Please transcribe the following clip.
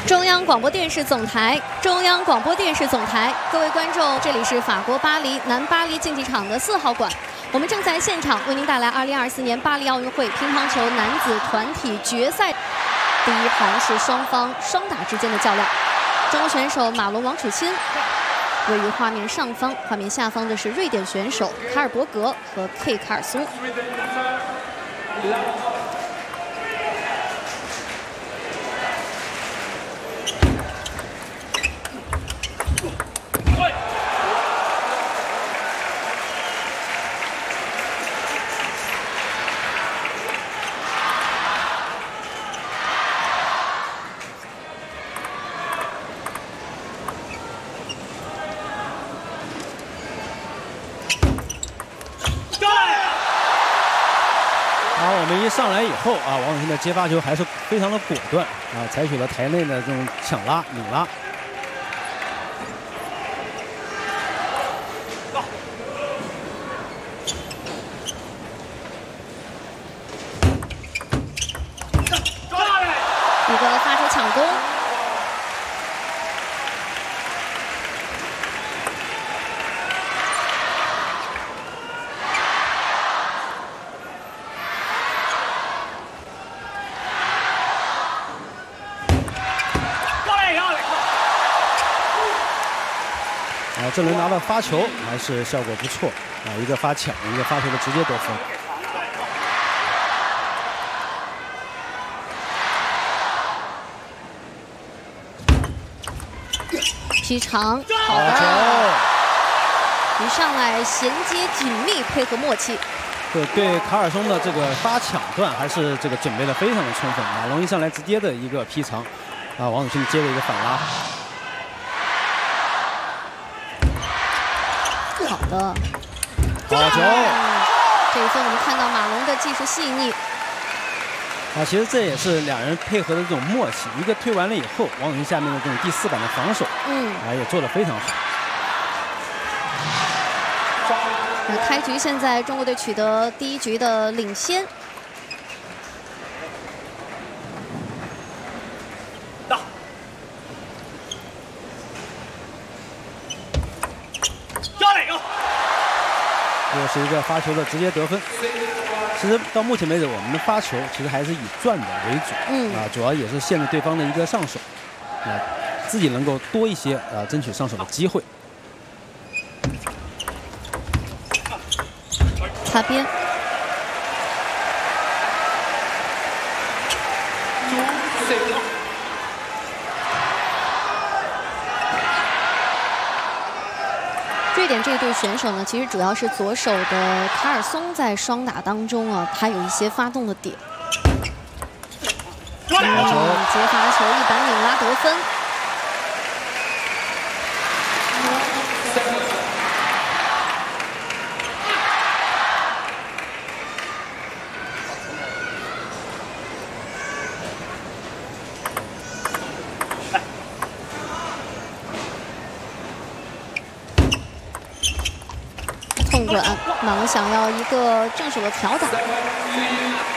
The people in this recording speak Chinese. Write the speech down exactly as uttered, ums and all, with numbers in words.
中央广播电视总台，中央广播电视总台，各位观众，这里是法国巴黎南巴黎竞技场的四号馆，我们正在现场为您带来二零二四年巴黎奥运会乒乓球男子团体决赛。第一盘是双方双打之间的较量，中国选手马龙王楚钦位于画面上方，画面下方的是瑞典选手卡尔伯格和 K 卡尔松。 好，我们一上来以后啊，王楚钦的接发球还是非常的果断啊，采取了台内的这种抢拉、拧拉。 一个发球抢攻。 啊，这轮拿到发球还是效果不错啊，一个发抢，一个发球的直接得分。 劈长，好的，一上来衔接紧密，配合默契。 对对，卡尔松的这个发抢段还是这个准备的非常的充分。马龙一上来直接的一个劈长，啊，王楚钦接了一个反拉。 好的， 好球！ 这一分我们看到马龙的技术细腻。 啊，其实这也是两人配合的这种默契。一个退完了以后，王楚钦下面的这种第四板的防守， 嗯， 啊也做得非常好。 那开局现在中国队取得第一局的领先。 又是一个发球的直接得分。 其实到目前为止，我们的发球其实还是以转的为主，嗯啊，主要也是限制对方的一个上手，啊，自己能够多一些啊，争取上手的机会。 擦边。 瑞典这对选手呢，其实主要是左手的卡尔松在双打当中啊，他有一些发动的点。好球！接发球一板拧拉得分。痛转，马龙想要一个正手的挑打。